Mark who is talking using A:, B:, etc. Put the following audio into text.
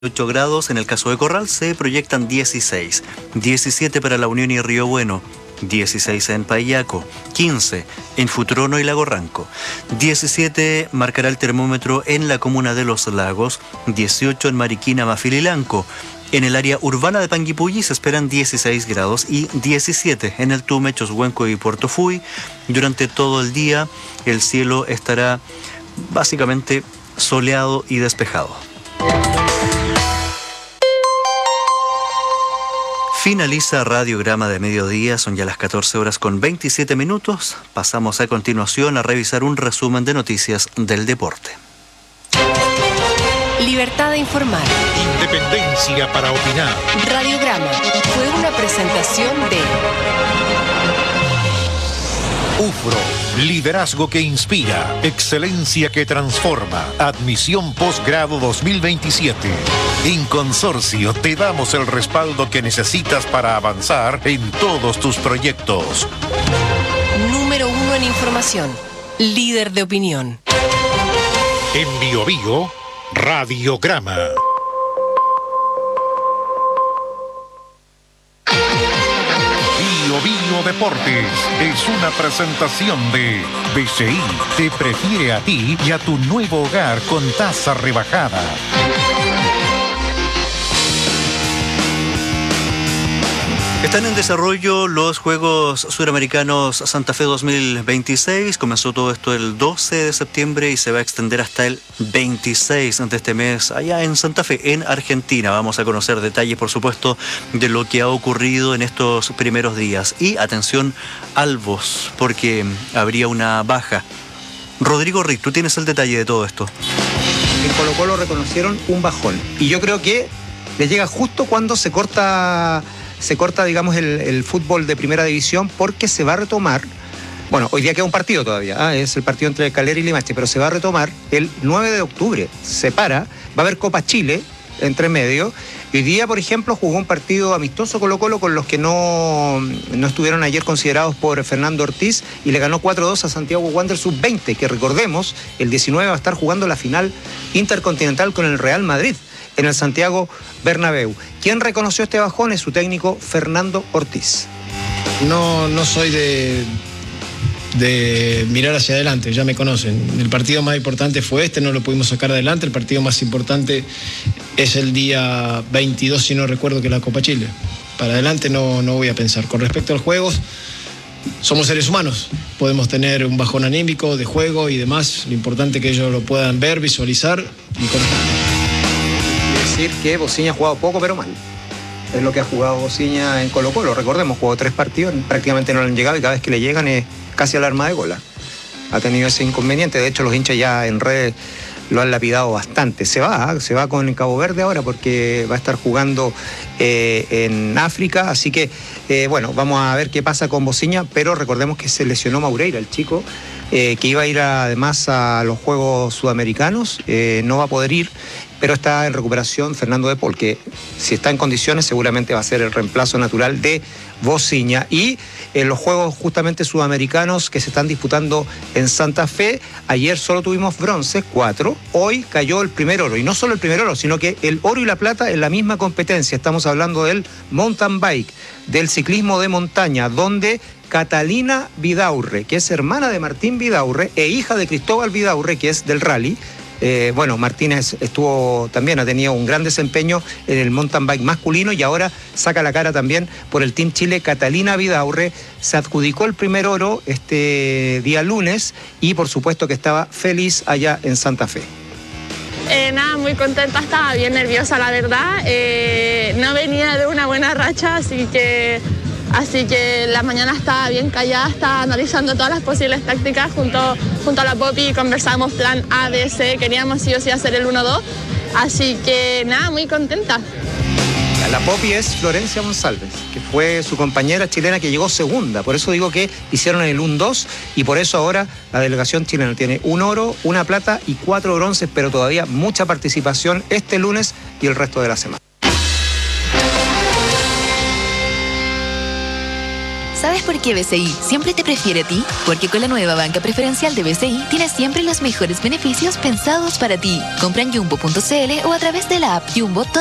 A: 8 grados, en el caso de Corral se proyectan 16, 17 para La Unión y Río Bueno, 16 en Paillaco, 15 en Futrono y Lago Ranco, 17 marcará el termómetro en la comuna de Los Lagos, 18 en Mariquina, Mafililanco. En el área urbana de Panguipulli se esperan 16 grados y 17 en el Tume, Choshuenco y Puerto Fuy. Durante todo el día el cielo estará básicamente soleado y despejado. Finaliza Radiograma de Mediodía, son ya las 14 horas con 27 minutos. Pasamos a continuación a revisar un resumen de noticias del deporte.
B: Libertad de informar.
C: Independencia para opinar.
B: Radiograma fue una presentación de
C: UFRO, liderazgo que inspira, excelencia que transforma, admisión posgrado 2027. En Consorcio te damos el respaldo que necesitas para avanzar en todos tus proyectos.
B: Número 1 en información, líder de opinión.
C: En Biobío, Radiograma. Biobío Deportes es una presentación de BCI. Te prefiere a ti y a tu nuevo hogar con tasa rebajada.
A: Están en desarrollo los Juegos Suramericanos Santa Fe 2026. Comenzó todo esto el 12 de septiembre y se va a extender hasta el 26 de este mes allá en Santa Fe, en Argentina. Vamos a conocer detalles, por supuesto, de lo que ha ocurrido en estos primeros días. Y atención, Albos, porque habría una baja. Rodrigo Rick, tú tienes el detalle de todo esto.
D: En Colo-Colo reconocieron un bajón. Y yo creo que le llega justo cuando se corta, digamos, el fútbol de primera división, porque se va a retomar. Bueno, hoy día queda un partido todavía, es el partido entre Calera y Limache, pero se va a retomar el 9 de octubre. Se para, va a haber Copa Chile entre medio. Y hoy día, por ejemplo, jugó un partido amistoso Colo-Colo con los que no estuvieron ayer considerados por Fernando Ortiz y le ganó 4-2 a Santiago Wanderers Sub-20, que recordemos, el 19 va a estar jugando la final intercontinental con el Real Madrid en el Santiago Bernabéu. Quien reconoció este bajón es su técnico Fernando Ortiz.
E: No soy de mirar hacia adelante, ya me conocen. El partido más importante fue este, no lo pudimos sacar adelante. El partido más importante es el día 22, si no recuerdo, que es la Copa Chile. Para adelante no voy a pensar. Con respecto a los juegos, somos seres humanos, podemos tener un bajón anímico de juego y demás. Lo importante es que ellos lo puedan ver, visualizar y
D: decir que Bociña ha jugado poco pero mal. Es lo que ha jugado Bociña en Colo-Colo. Recordemos, jugó 3 partidos, prácticamente no le han llegado y cada vez que le llegan es casi al arma de gola. Ha tenido ese inconveniente. De hecho, los hinchas ya en redes lo han lapidado bastante. Se va con Cabo Verde ahora porque va a estar jugando en África. Así que, bueno, vamos a ver qué pasa con Bociña, pero recordemos que se lesionó Maureira, el chico, que iba a ir además a los Juegos Sudamericanos. No va a poder ir, pero está en recuperación Fernando de Paul, que si está en condiciones seguramente va a ser el reemplazo natural de Bociña. Y en los Juegos justamente Sudamericanos que se están disputando en Santa Fe, ayer solo tuvimos bronce, 4, hoy cayó el primer oro, y no solo el primer oro, sino que el oro y la plata en la misma competencia. Estamos hablando del mountain bike, del ciclismo de montaña, donde Catalina Vidaurre, que es hermana de Martín Vidaurre e hija de Cristóbal Vidaurre, que es del rally. Bueno, Martínez ha tenido un gran desempeño en el mountain bike masculino y ahora saca la cara también por el Team Chile. Catalina Vidaurre se adjudicó el primer oro este día lunes y por supuesto que estaba feliz allá en Santa Fe.
F: Nada, muy contenta, estaba bien nerviosa la verdad. No venía de una buena racha, así que la mañana estaba bien callada, estaba analizando todas las posibles tácticas junto a la Popi, conversamos plan A, B, C, queríamos sí o sí hacer el 1-2, así que nada, muy contenta.
D: La Popi es Florencia González, que fue su compañera chilena que llegó segunda, por eso digo que hicieron el 1-2 y por eso ahora la delegación chilena tiene 1 oro, 1 plata y 4 bronces, pero todavía mucha participación este lunes y el resto de la semana.
G: ¿Sabes por qué BCI siempre te prefiere a ti? Porque con la nueva banca preferencial de BCI tienes siempre los mejores beneficios pensados para ti. Compra en jumbo.cl o a través de la app Jumbo